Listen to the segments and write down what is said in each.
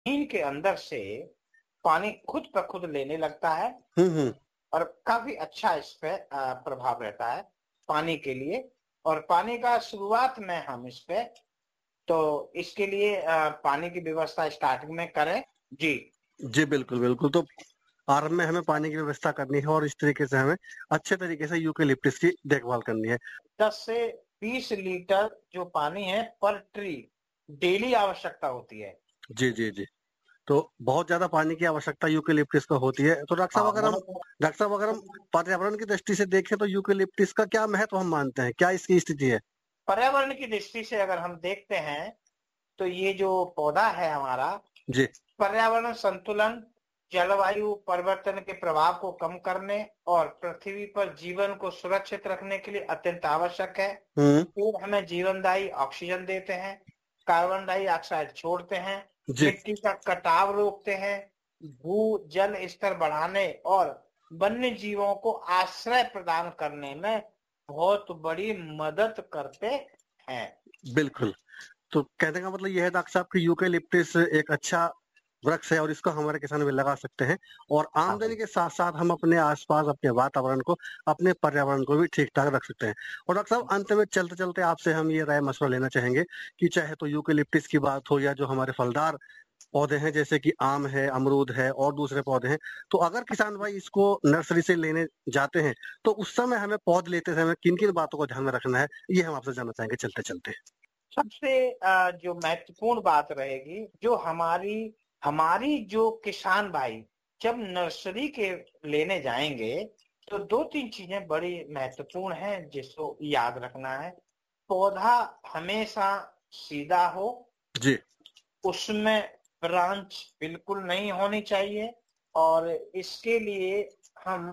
जमीन के अंदर से पानी खुद ब खुद लेने लगता है हम्म। और काफी अच्छा इस पे प्रभाव रहता है पानी के लिए। और पानी का शुरुआत में हम इस पे तो इसके लिए पानी की व्यवस्था स्टार्टिंग में करें। जी जी बिल्कुल बिल्कुल। तो आरंभ में हमें पानी की व्यवस्था करनी है और इस तरीके से हमें अच्छे तरीके से यूकेलिप्टस की देखभाल करनी है। 10 से 20 लीटर जो पानी है पर ट्री डेली आवश्यकता होती है। जी जी जी। तो बहुत ज्यादा पानी की आवश्यकता यूकेलिप्टस को होती है। तो हाँ मैंने तो डॉक्टर साहब अगर हम पर्यावरण की दृष्टि से देखें तो यूकेलिप्टस का क्या महत्व हम मानते हैं, क्या इसकी स्थिति है? पर्यावरण की दृष्टि से अगर हम देखते हैं तो ये जो पौधा है हमारा, जी पर्यावरण संतुलन, जलवायु परिवर्तन के प्रभाव को कम करने और पृथ्वी पर जीवन को सुरक्षित रखने के लिए अत्यंत आवश्यक है। हम्म। पेड़ हमें जीवनदायी ऑक्सीजन देते हैं, कार्बन डाइऑक्साइड छोड़ते हैं, जी मिट्टी का कटाव रोकते हैं, भू जल स्तर बढ़ाने और वन्य जीवों को आश्रय प्रदान करने में बहुत बड़ी मदद करते हैं। बिल्कुल। तो कहने का मतलब यह है डॉक्टर साहब कि यूकेलिप्टस एक अच्छा वृक्ष है और इसको हमारे किसान भी लगा सकते हैं और हाँ आमदनी भाई। के साथ साथ हम अपने आसपास अपने वातावरण को, अपने पर्यावरण को भी ठीक ठाक रख सकते हैं। और डॉक्टर साहब अंत में चलते चलते आपसे हम ये राय मशवरा लेना चाहेंगे कि चाहे तो यूकेलिप्टस की बात हो या जो हमारे फलदार पौधे हैं जैसे कि आम है, अमरूद है और दूसरे पौधे हैं, तो अगर किसान भाई इसको नर्सरी से लेने जाते हैं तो उस समय हमें पौध लेते समय किन किन बातों को ध्यान में रखना है, ये हम आपसे जानना चाहेंगे चलते चलते। सबसे जो महत्वपूर्ण बात रहेगी, जो हमारी हमारी जो किसान भाई जब नर्सरी के लेने जाएंगे तो 2-3 चीजें बड़ी महत्वपूर्ण हैं जिसको याद रखना है। पौधा हमेशा सीधा हो, जी उसमें ब्रांच बिल्कुल नहीं होनी चाहिए। और इसके लिए हम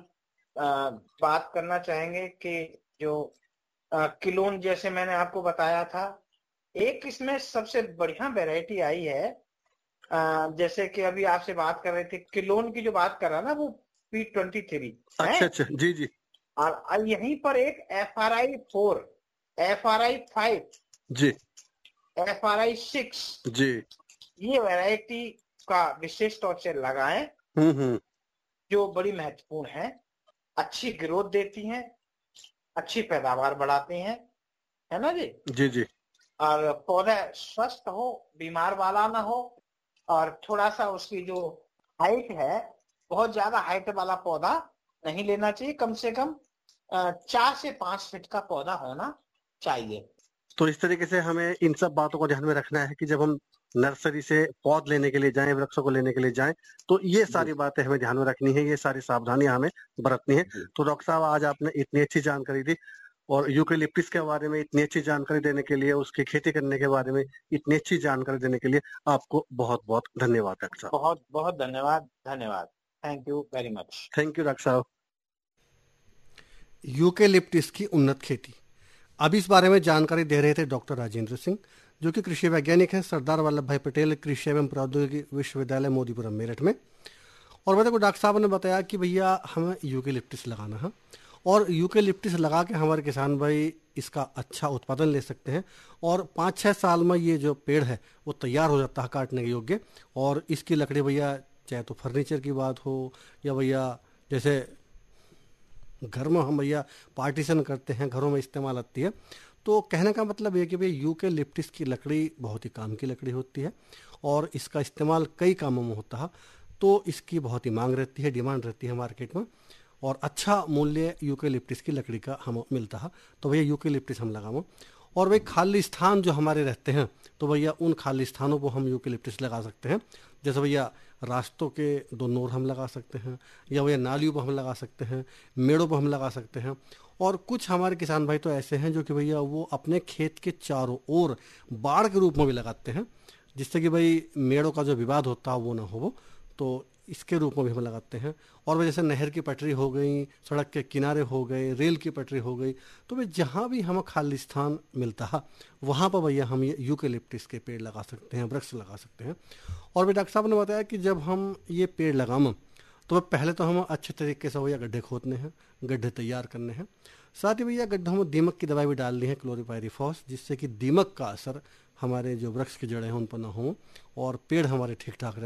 बात करना चाहेंगे कि जो क्लोन जैसे मैंने आपको बताया था, एक इसमें सबसे बढ़िया वैरायटी आई है। जैसे कि अभी आपसे बात कर रहे थे क्लोन की, जो बात कर रहा ना वो P23 है। अच्छा अच्छा। जी जी और यहीं पर एक FRI 4, FRI 5, जी FRI 6 जी। ये वैरायटी का विशेष तौर से लगाएं, हम्म। जो बड़ी महत्वपूर्ण है, अच्छी ग्रोथ देती हैं, अच्छी पैदावार बढ़ाती हैं, है ना जी। जी जी और पौधा स्वस्थ हो, बीमार वाला ना हो। और थोड़ा सा उसकी जो हाइट है, बहुत ज्यादा हाइट वाला पौधा नहीं लेना चाहिए, कम से कम 4 से 5 फीट का पौधा होना चाहिए। तो इस तरीके से हमें इन सब बातों को ध्यान में रखना है कि जब हम नर्सरी से पौध लेने के लिए जाएं, वृक्षों को लेने के लिए जाएं, तो ये जी सारी बातें हमें ध्यान में रखनी है, ये सारी सावधानियां हमें बरतनी है। जी। तो डॉक्टर साहब आज आपने इतनी अच्छी जानकारी दी और यूकेलिप्टिस के बारे में इतनी अच्छी जानकारी देने के लिए, उसकी खेती करने के बारे में इतनी अच्छी जानकारी देने के लिए आपको बहुत बहुत धन्यवाद डॉक्टर साहब। बहुत बहुत धन्यवाद, धन्यवाद। Thank you very much. Thank you doctor साहब। यूकेलिप्टिस की उन्नत खेती, अब इस बारे में जानकारी दे रहे थे डॉक्टर राजेंद्र सिंह, जो कि कृषि वैज्ञानिक हैं सरदार वल्लभ भाई पटेल कृषि एवं प्रौद्योगिकी विश्वविद्यालय मोदीपुरम मेरठ में। और वैसे को डॉक्टर साहब ने बताया कि भैया हमें यूकेलिप्टिस लगाना है और यूकेलिप्टिस लगा के हमारे किसान भाई इसका अच्छा उत्पादन ले सकते हैं और 5-6 साल में ये जो पेड़ है वो तैयार हो जाता है काटने के योग्य। और इसकी लकड़ी भैया चाहे तो फर्नीचर की बात हो या भैया जैसे घर में हम भैया पार्टीशन करते हैं, घरों में इस्तेमाल आती है। तो कहने का मतलब ये कि भाई यूकेलिप्टिस की लकड़ी बहुत ही काम की लकड़ी होती है और इसका इस्तेमाल कई कामों में होता है। तो इसकी बहुत ही मांग रहती है, डिमांड रहती है मार्केट में और अच्छा मूल्य यूकेलिप्टिस की लकड़ी का हमें मिलता है। तो भैया यूकेलिप्टिस हम लगाओ। और भाई खाली स्थान जो हमारे रहते हैं तो भैया उन खाली स्थानों को हम यूकेलिप्टिस लगा सकते हैं। जैसे भैया रास्तों के दो नोर हम लगा सकते हैं या भैया नालियों पर हम लगा सकते हैं, मेड़ों पर हम लगा सकते हैं। और कुछ हमारे किसान भाई तो ऐसे हैं जो कि भैया वो अपने खेत के चारों ओर बाड़ के रूप में भी लगाते हैं, जिससे कि भाई मेड़ों का जो विवाद होता है वो ना हो। तो इसके रूप में भी हम लगाते हैं। और भाई जैसे नहर की पटरी हो गई, सड़क के किनारे हो गए, रेल की पटरी हो गई, तो भाई जहाँ भी हमें खाली स्थान मिलता है वहाँ पर भैया हम ये यूकेलिप्टिस के पेड़ लगा सकते हैं, वृक्ष लगा सकते हैं। और भी डॉक्टर साहब ने बताया कि जब हम ये पेड़ लगाएं तो पहले तो हमें अच्छे तरीके से भैया गड्ढे खोदने हैं, गड्ढे तैयार करने हैं। साथ ही भैया गड्ढों में दीमक की दवाई भी डालनी है, क्लोरीपायरीफॉस, जिससे कि दीमक का असर हमारे जो वृक्ष की जड़ें हैं उन पर ना हो और पेड़ हमारे ठीक ठाक रहें।